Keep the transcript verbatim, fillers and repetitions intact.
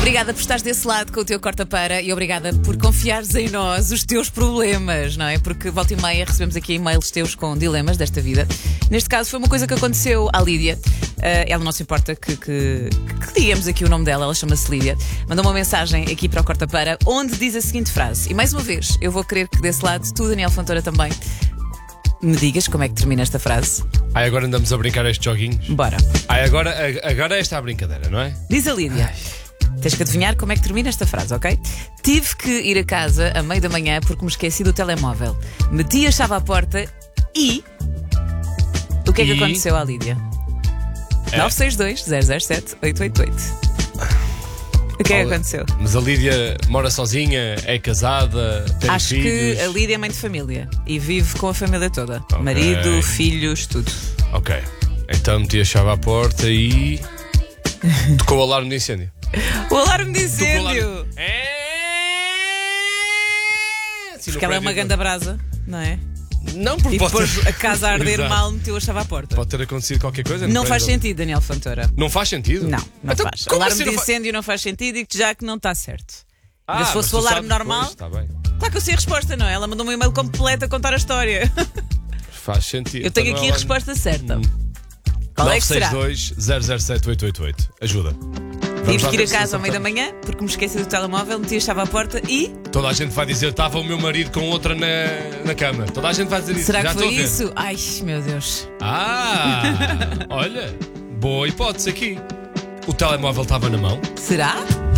Obrigada por estares desse lado com o teu corta-para e obrigada por confiares em nós os teus problemas, não é? Porque volta e meia recebemos aqui e-mails teus com dilemas desta vida. Neste caso foi uma coisa que aconteceu à Lídia. Uh, ela não se importa que, que, que digamos aqui o nome dela, ela chama-se Lídia. Mandou uma mensagem aqui para o corta-para onde diz a seguinte frase. E mais uma vez, eu vou querer que desse lado tu, Daniel Fontoura, também me digas como é que termina esta frase. Ai, agora andamos a brincar estes joguinhos. Bora. Ai, agora, agora esta é a brincadeira, não é? Diz a Lídia. Ai. Tens que adivinhar como é que termina esta frase, ok? Tive que ir a casa a meio da manhã porque me esqueci do telemóvel. Meti a chave à porta e... O que é que E? aconteceu à Lídia? É. nove seis dois, zero zero sete, oito oito oito. O que é que Olha, aconteceu? Mas a Lídia mora sozinha, é casada, tem Acho filhos. que a Lídia é mãe de família e vive com a família toda. Ok. Marido, filhos, tudo. Ok, então meti a chave à porta e... Tocou o alarme de incêndio. O alarme de Tocou o alarme. incêndio! É... Assim, no Porque ela é uma prédio. ganda brasa, não é? Não, porque E pode depois ter... a casa a arder Exato. mal, meteu a chave à porta. Pode ter acontecido qualquer coisa. no Não faz prédio. sentido, Daniel Fontoura. Não faz sentido? Não, não Então, faz. como Alarme assim de não fa- incêndio não faz sentido e que já que não está certo. Ah, Ainda se fosse mas o tu alarme sabes normal, depois, tá bem. claro que eu sei a resposta, não é? Ela mandou um e-mail completo a contar a história. Faz sentido. Eu tenho Então aqui não a é alarme- resposta certa. Qual é que será? nove seis dois, zero zero sete, oito oito oito. Ajuda. Vamos Tive lá que ir ver a se casa ao meio da acertamos. manhã porque me esqueci do telemóvel, meti a chave à porta e. Toda a gente vai dizer: estava o meu marido com outra na, na cama. Toda a gente vai dizer isso. Será Já que estou foi a ver. isso? Ai, meu Deus. Ah, olha, boa hipótese aqui. O telemóvel estava na mão. Será?